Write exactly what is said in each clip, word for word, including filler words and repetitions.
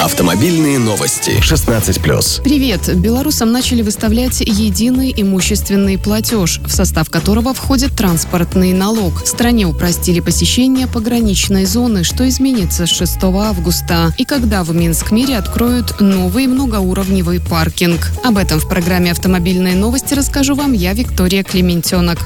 Автомобильные новости. шестнадцать плюс. Привет! Белорусам начали выставлять единый имущественный платеж, в состав которого входит транспортный налог. В стране упростили посещение пограничной зоны, что изменится с шестого августа. И когда в Минск-Мире откроют новый многоуровневый паркинг. Об этом в программе «Автомобильные новости» расскажу вам я, Виктория Климентенок.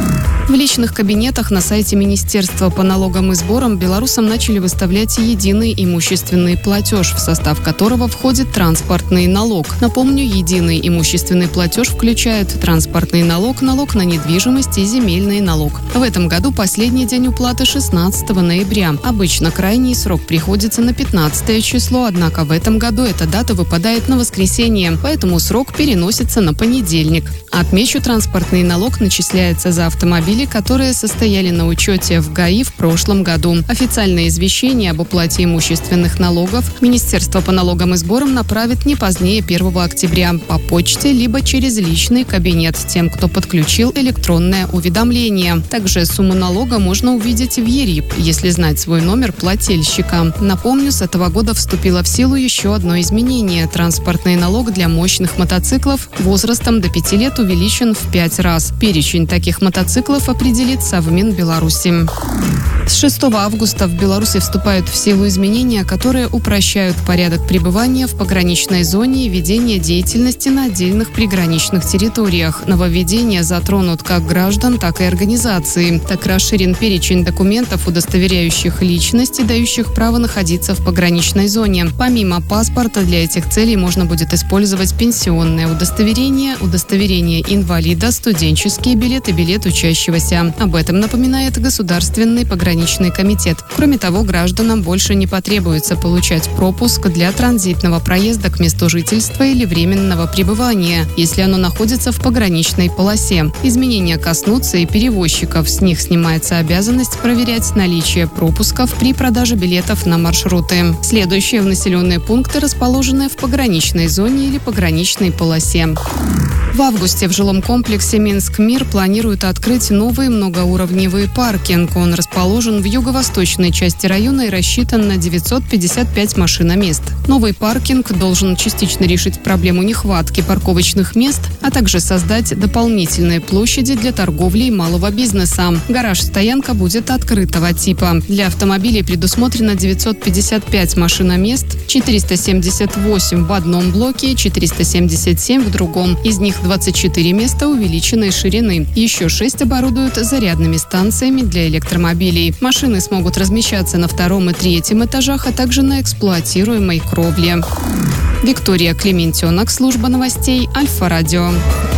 В личных кабинетах на сайте Министерства по налогам и сборам белорусам начали выставлять единый имущественный платеж, в состав которого входит транспортный налог. Напомню, единый имущественный платеж включает транспортный налог, налог на недвижимость и земельный налог. В этом году последний день уплаты шестнадцатого ноября. Обычно крайний срок приходится на пятнадцатое число, однако в этом году эта дата выпадает на воскресенье, поэтому срок переносится на понедельник. Отмечу, транспортный налог начисляется за автомобили, которые состояли на учете в ГАИ в прошлом году. Официальное извещение об уплате имущественных налогов Министерство по налогам и сборам направит не позднее первого октября по почте либо через личный кабинет тем, кто подключил электронное уведомление. Также сумму налога можно увидеть в ЕРИП, если знать свой номер плательщика. Напомню, с этого года вступило в силу еще одно изменение. Транспортный налог для мощных мотоциклов возрастом до пяти лет увеличен в пять раз. Перечень таких мотоциклов определит Совмин Беларуси. С шестого августа в Беларуси вступают в силу изменения, которые упрощают порядок пребывания в пограничной зоне и ведения деятельности на отдельных приграничных территориях. Нововведения затронут как граждан, так и организации. Так расширен перечень документов, удостоверяющих личность и дающих право находиться в пограничной зоне. Помимо паспорта, для этих целей можно будет использовать пенсионное удостоверение, удостоверение инвалида, студенческий билет и билет учащегося. Об этом напоминает Государственный пограничный комитет. Кроме того, гражданам больше не потребуется получать пропуск для транзитного проезда к месту жительства или временного пребывания, если оно находится в пограничной полосе. Изменения коснутся и перевозчиков. С них снимается обязанность проверять наличие пропусков при продаже билетов на маршруты. Следующие в населенные пункты, расположенные в пограничной зоне или пограничной полосе. В августе в жилом комплексе «Минск-Мир» планируют открыть новый многоуровневый паркинг. Он расположен в юго-восточной части района и рассчитан на девятьсот пятьдесят пять машиномест. Новый паркинг должен частично решить проблему нехватки парковочных мест, а также создать дополнительные площади для торговли и малого бизнеса. Гараж-стоянка будет открытого типа. Для автомобилей предусмотрено девятьсот пятьдесят пять машиномест, четыреста семьдесят восемь в одном блоке и четыреста семьдесят семь в другом. Из них двадцать четыре места увеличенной ширины. Еще шесть оборудуют зарядными станциями для электромобилей. Машины смогут размещаться на втором и третьем этажах, а также на эксплуатируемой кровле. Виктория Климентенок, служба новостей Альфа-Радио.